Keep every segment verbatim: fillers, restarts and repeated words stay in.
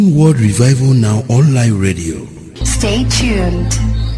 World Revival Now Online Radio. Stay tuned.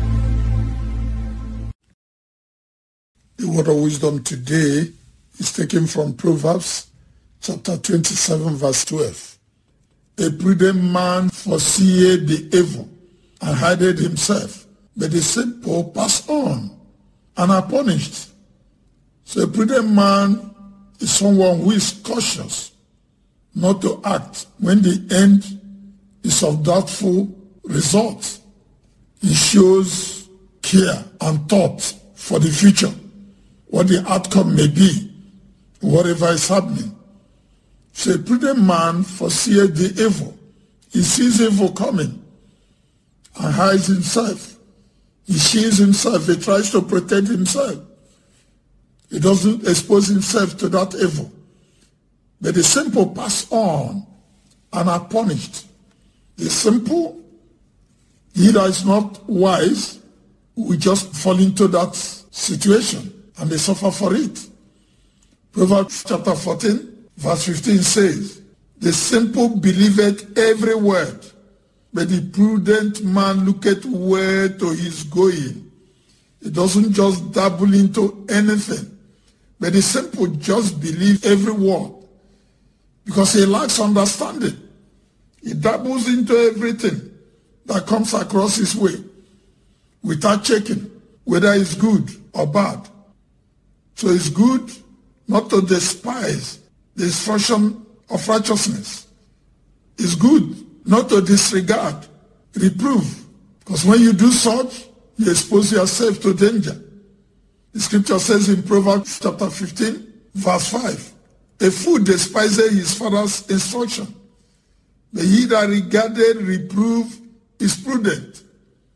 The word of wisdom today is taken from Proverbs chapter twenty-seven verse twelve. A prudent man foreseeth the evil and hideth himself, but the simple pass on and are punished. So a prudent man is someone who is cautious not to act when the end is of doubtful result. He shows care and thought for the future, what the outcome may be, whatever is happening. So a prudent man foreseeth the evil. He sees evil coming and hides himself. He shields himself. He tries to protect himself. He doesn't expose himself to that evil. But the simple pass on and are punished. The simple, he that is not wise, will just fall into that situation and they suffer for it. Proverbs chapter fourteen, verse fifteen says, the simple believeth every word, but the prudent man looketh where to his going. He doesn't just dabble into anything, but the simple just believe every word because he lacks understanding. He dabbles into everything that comes across his way without checking whether it's good or bad. So it's good not to despise the instruction of righteousness. It's good not to disregard reproof, because when you do such, you expose yourself to danger. The scripture says in Proverbs chapter fifteen, verse five, a fool despiseth his father's instruction, but he that regardeth reproof is prudent.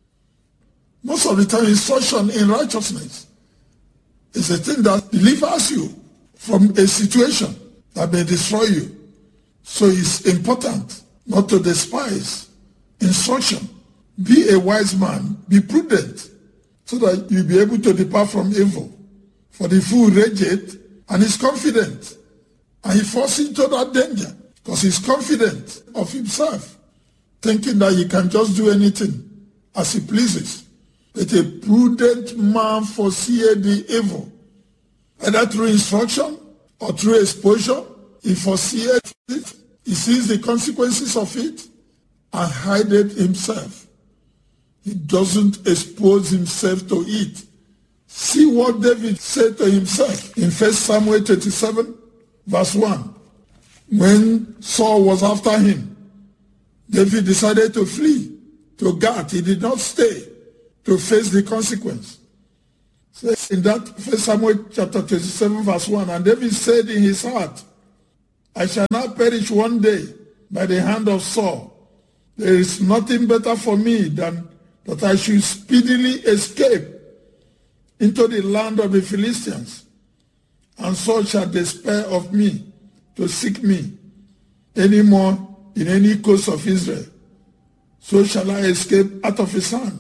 Most of the time, instruction in righteousness is a thing that delivers you from a situation that may destroy you. So it's important not to despise instruction. Be a wise man, be prudent, so that you'll be able to depart from evil. For the fool rageth and is confident, and he falls into that danger because he's confident of himself, thinking that he can just do anything as he pleases. But a prudent man foreseeth the evil, either through instruction or through exposure. He foreseeth it, he sees the consequences of it, and hideth himself. He doesn't expose himself to it. See what David said to himself in First Samuel twenty-seven, verse one. When Saul was after him, David decided to flee to Gath. He did not stay to face the consequence. So in that First Samuel chapter twenty-seven, verse one, and David said in his heart, I shall not perish one day by the hand of Saul. There is nothing better for me than that I should speedily escape into the land of the Philistines, and Saul shall despair of me to seek me any more in any coast of Israel. So shall I escape out of his hand.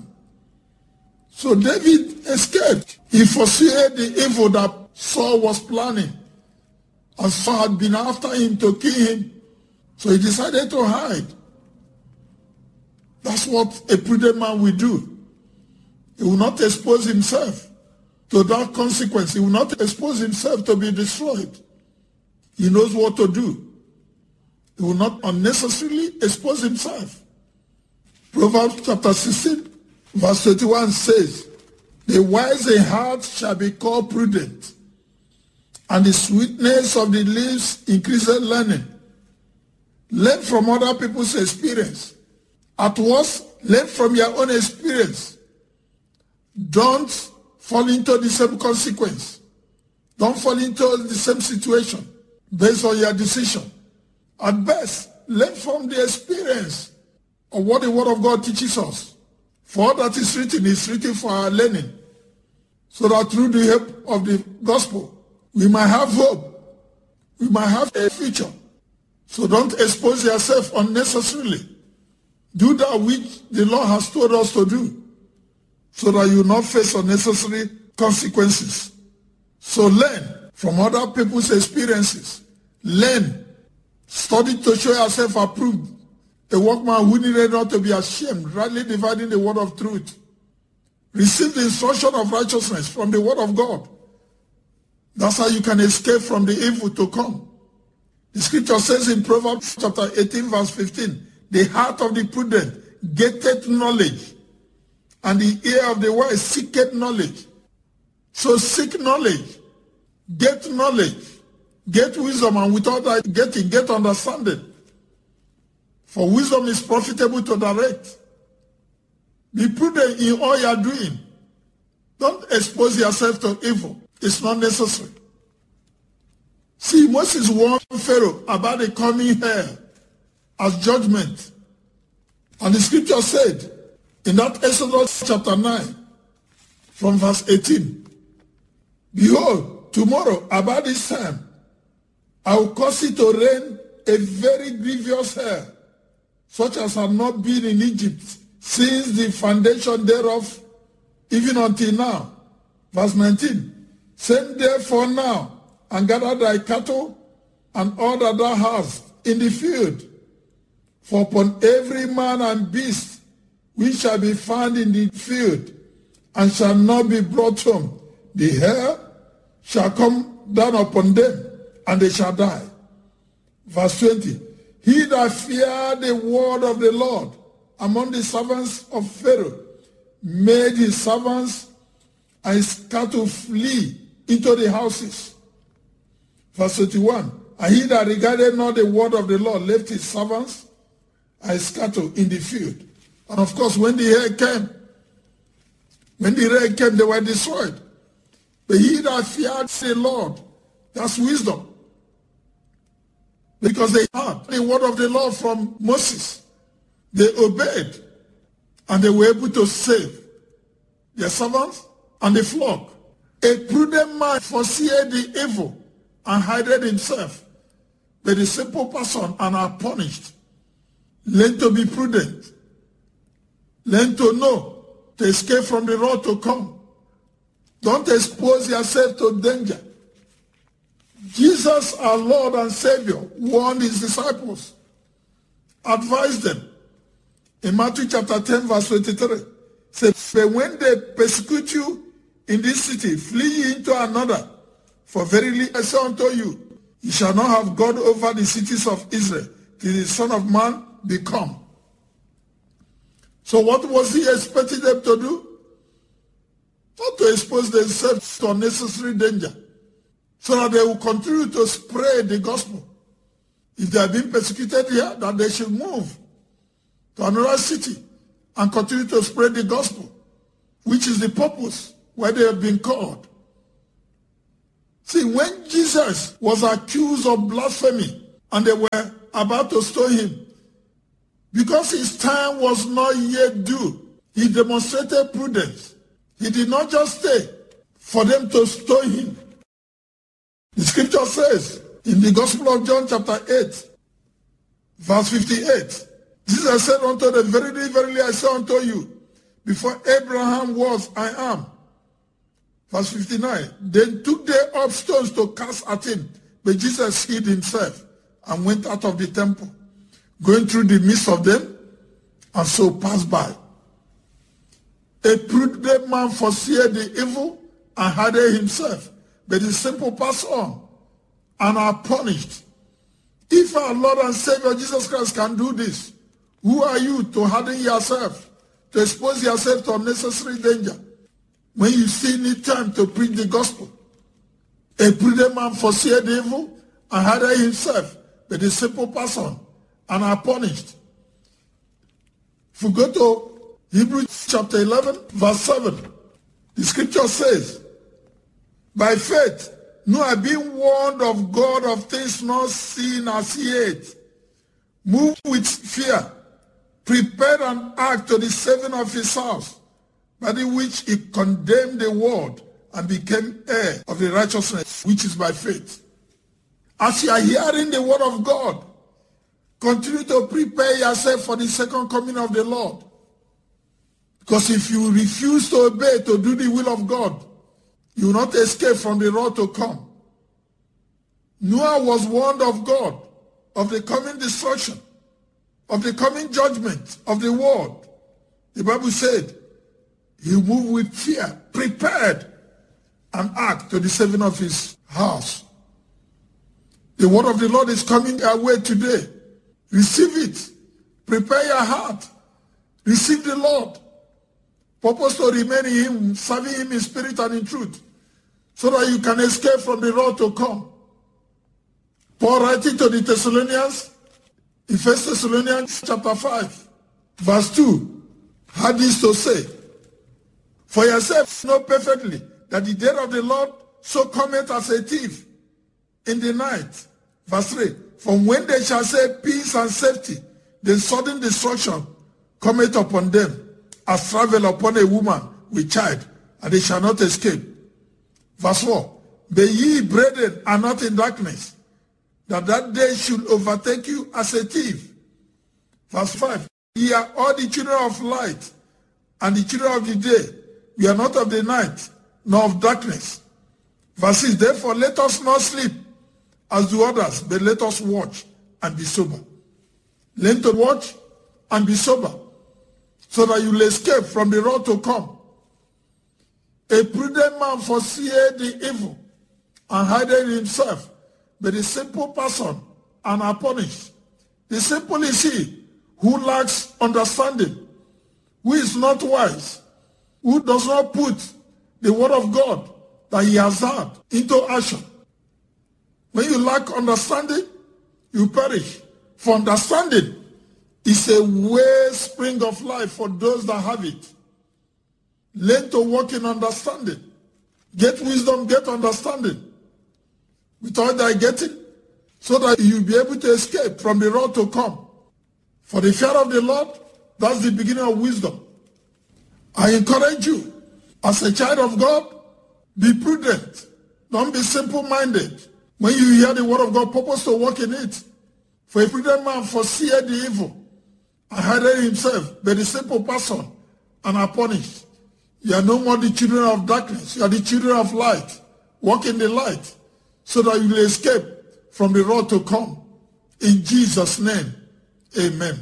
So David escaped. He foresaw the evil that Saul was planning, and Saul had been after him to kill him. So he decided to hide. That's what a prudent man will do. He will not expose himself to that consequence. He will not expose himself to be destroyed. He knows what to do. He will not unnecessarily expose himself. Proverbs chapter sixteen, verse twenty-one says, the wise in heart shall be called prudent, and the sweetness of the lips increases learning. Learn from other people's experience. At worst, learn from your own experience. Don't fall into the same consequence. Don't fall into the same situation based on your decision. At best, learn from the experience of what the Word of God teaches us. For all that is written is written for our learning, so that through the help of the gospel, we might have hope. We might have a future. So don't expose yourself unnecessarily. Do that which the Lord has told us to do, so that you will not face unnecessary consequences. So learn from other people's experiences. Learn. Study to show yourself approved. A workman who needed not to be ashamed, rightly dividing the word of truth. Receive the instruction of righteousness from the word of God. That's how you can escape from the evil to come. The scripture says in Proverbs chapter eighteen verse fifteen, the heart of the prudent getteth knowledge, and the ear of the wise seeketh knowledge. So seek knowledge, get knowledge, get wisdom, and with all that getting, get understanding. For wisdom is profitable to direct. Be prudent in all you are doing. Don't expose yourself to evil. It's not necessary. See, Moses warned Pharaoh about the coming hell as judgment. And the scripture said in that Exodus chapter nine from verse eighteen, behold, tomorrow about this time, I will cause it to rain a very grievous hail, such as had not been in Egypt since the foundation thereof, even until now. Verse nineteen, send therefore now, and gather thy cattle and all that thou hast in the field. For upon every man and beast which shall be found in the field, and shall not be brought home, the hail shall come down upon them, and they shall die. Verse twenty, he that feared the word of the Lord among the servants of Pharaoh made his servants and his cattle flee into the houses. Verse twenty-one, and he that regarded not the word of the Lord left his servants and his cattle in the field. And of course, when the hail came, when the rain came, they were destroyed. But he that feared the Lord, that's wisdom. Because they heard the word of the Lord from Moses. They obeyed, and they were able to save their servants and the flock. A prudent man foreseeth the evil and hideth himself, but the simple person and are punished. Learn to be prudent. Learn to know to escape from the wrath to come. Don't expose yourself to danger. Jesus, our Lord and Savior, warned his disciples, advised them. In Matthew chapter ten, verse twenty-three, said, but when they persecute you in this city, flee ye into another. For verily I say unto you, ye shall not have God over the cities of Israel, till the Son of Man be come. So what was he expecting them to do? Not to expose themselves to unnecessary danger, so that they will continue to spread the gospel. If they are being persecuted here, that they should move to another city and continue to spread the gospel, which is the purpose why they have been called. See, when Jesus was accused of blasphemy and they were about to stone him, because his time was not yet due, he demonstrated prudence. He did not just stay for them to stone him. The scripture says in the Gospel of John chapter eight, verse fifty-eight, Jesus said unto them, verily, verily, I say unto you, before Abraham was, I am. Verse fifty-nine, then took they up stones to cast at him, but Jesus hid himself and went out of the temple, going through the midst of them, and so passed by. A prudent man foreseeth the evil and hideth himself, but the simple pass on and are punished. If our Lord and Savior Jesus Christ can do this, who are you to harden yourself, to expose yourself to unnecessary danger, when you still need time to preach the gospel? A prudent man foreseeth the evil and hideth himself, but the simple person and are punished. If we go to Hebrews chapter eleven, verse seven, the scripture says, by faith, Noah being warned of God of things not seen as yet, moved with fear, prepared an ark to the saving of his house, by the which he condemned the world and became heir of the righteousness which is by faith. As you are hearing the word of God, continue to prepare yourself for the second coming of the Lord. Because if you refuse to obey, to do the will of God, you will not escape from the wrath to come. Noah was warned of God of the coming destruction. of the coming judgment of the world. The Bible said, he moved with fear, prepared an ark to the saving of his house. The word of the Lord is coming our way today. Receive it. Prepare your heart. Receive the Lord. Purpose to remain in him, serving him in spirit and in truth, so that you can escape from the wrath to come. Paul writing to the Thessalonians, in First Thessalonians chapter five, verse two, had this to say, for yourselves know perfectly that the day of the Lord so cometh as a thief in the night. Verse three, from when they shall say peace and safety, then sudden destruction cometh upon them, as travel upon a woman with child, and they shall not escape. Verse four, but ye, brethren, are not in darkness, that that day should overtake you as a thief. Verse five, ye are all the children of light, and the children of the day. We are not of the night, nor of darkness. Verse six, therefore let us not sleep, as do others, but let us watch and be sober. Learn to watch and be sober, so that you will escape from the wrath to come. A prudent man foreseeth the evil, and hideth himself, but the simple person and are punished. The simple is he who lacks understanding, who is not wise, who does not put the word of God that he has heard into action. When you lack understanding, you perish. For understanding is a wellspring of life for those that have it. Learn to walk in understanding. Get wisdom, get understanding. With all that getting, so that you'll be able to escape from the wrath to come. For the fear of the Lord, that's the beginning of wisdom. I encourage you, as a child of God, be prudent. Don't be simple-minded. When you hear the word of God, purpose to walk in it. For a prudent man foreseeth the evil, and hideth himself, but the simple person, and are punished. You are no more the children of darkness. You are the children of light. Walk in the light, so that you will escape from the wrath to come. In Jesus' name, amen.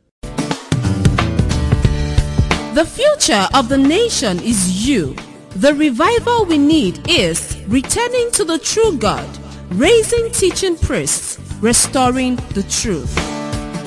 The future of the nation is you. The revival we need is returning to the true God, raising teaching priests, restoring the truth.